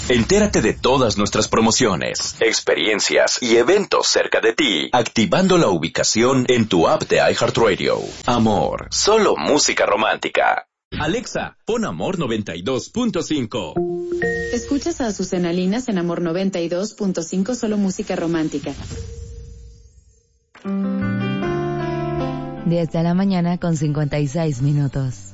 Entérate de todas nuestras promociones, experiencias y eventos cerca de ti, activando la ubicación en tu app de iHeartRadio. Amor, solo música romántica. Alexa, pon Amor 92.5. Escuchas a Azucena Linas en Amor 92.5, solo música romántica. 10 de la mañana con 56 minutos.